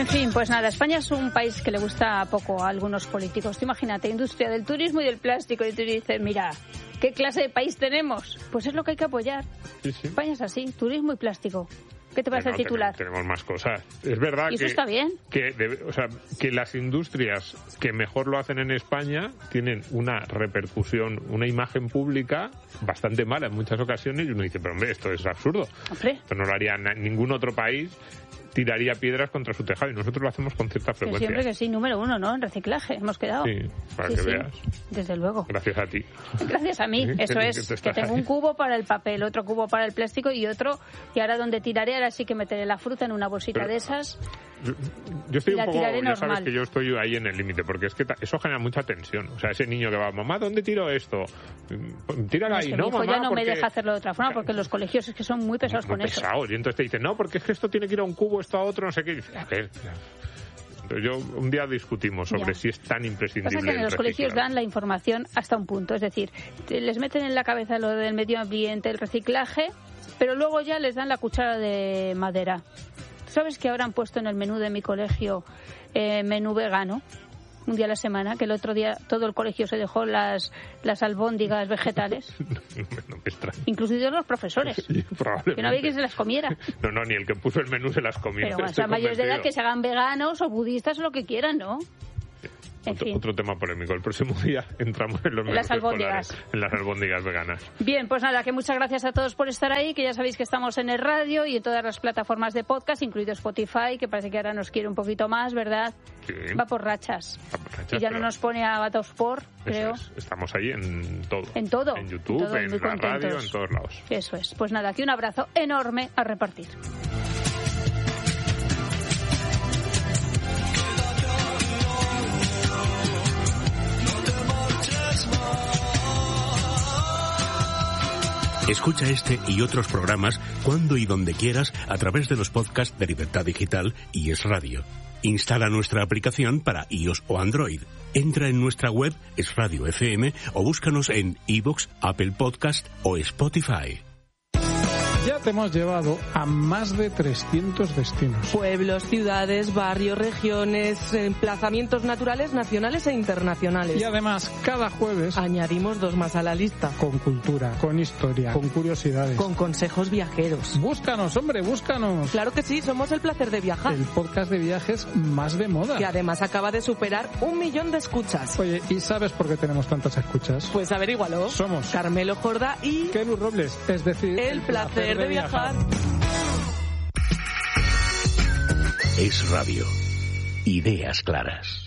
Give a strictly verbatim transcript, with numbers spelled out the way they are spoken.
En fin, pues nada, España es un país que le gusta poco a algunos políticos. Tú imagínate, industria del turismo y del plástico, y tú dices, mira, ¿qué clase de país tenemos? Pues es lo que hay que apoyar. Sí, sí. España es así, turismo y plástico. ¿Qué te parece bueno, el titular? Tenemos, tenemos más cosas. Es verdad ¿Y eso que, está bien? Que, de, o sea, que las industrias que mejor lo hacen en España tienen una repercusión, una imagen pública bastante mala en muchas ocasiones y uno dice, pero hombre, esto es absurdo. Hombre. Esto no lo haría na- ningún otro país. Tiraría piedras contra su tejado y nosotros lo hacemos con cierta Que frecuencia. siempre que sí, número uno, ¿no? En reciclaje, hemos quedado. Sí, para Sí, que sí, veas. desde luego. Gracias a ti. Gracias a mí, Que- eso que es, te que estás tengo ahí. un cubo para el papel, otro cubo para el plástico y otro, y ahora donde tiraré, ahora sí que meteré la fruta en una bolsita Pero- de esas. Yo, yo estoy Y la un poco, tiraré ya sabes normal. que yo estoy ahí en el límite, porque es que ta- eso genera mucha tensión. O sea, ese niño que va, mamá, ¿dónde tiro esto? Mm, Tíralo Es ahí, que no, mi hijo mamá, ya no porque... me deja hacerlo de otra forma, porque los colegios es que son muy pesados muy con eso. pesados. Y entonces te dicen, no, porque es que esto tiene que ir a un cubo, esto a otro, no sé qué. Y dices, a ver, entonces yo un día discutimos sobre Ya. si es tan imprescindible. Pasa que en el los colegios reciclado. dan la información hasta un punto, es decir, te- les meten en la cabeza lo del medio ambiente, el reciclaje, pero luego ya les dan la cuchara de madera. ¿Sabes que ahora han puesto en el menú de mi colegio eh, menú vegano? Un día a la semana, que el otro día todo el colegio se dejó las, las albóndigas vegetales, No, me- no me extraña. incluidos los profesores, Sí, probablemente. que no había quien se las comiera. No, no, ni el que puso el menú se las comió. Pero bueno, estoy sean mayores de edad, que convencido. se hagan veganos o budistas o lo que quieran, ¿no? En Otro, fin. otro tema polémico. El próximo día entramos en los En las menús albóndigas. escolares, en las albóndigas veganas. Bien, pues nada, que muchas gracias a todos por estar ahí, que ya sabéis que estamos en el radio y en todas las plataformas de podcast, incluido Spotify, que parece que ahora nos quiere un poquito más, ¿verdad? Sí. Va por rachas. Va por rachas, Y ya no pero nos pone a Batosport, eso creo. es. Estamos ahí en todo. En todo. En YouTube, En todo, en muy la radio, contentos. en todos lados. Eso es. Pues nada, aquí un abrazo enorme a repartir. Escucha este y otros programas cuando y donde quieras a través de los podcasts de Libertad Digital y Es Radio. Instala nuestra aplicación para iOS o Android. Entra en nuestra web Es Radio F M o búscanos en iVoox, Apple Podcast o Spotify. Ya te hemos llevado a más de trescientos destinos. Pueblos, ciudades, barrios, regiones, emplazamientos naturales nacionales e internacionales. Y además, cada jueves, Añadimos dos más a la lista, con cultura, con historia, con curiosidades. con consejos viajeros. Búscanos, hombre, búscanos. Claro que sí, somos El Placer de Viajar, El podcast de viajes más de moda. que además acaba de superar un millón de escuchas. Oye, ¿y sabes por qué tenemos tantas escuchas? Pues averígualo. Somos Carmelo Jorda y Kelu Robles, es decir... El Placer de Viajar. Es Radio. Ideas claras.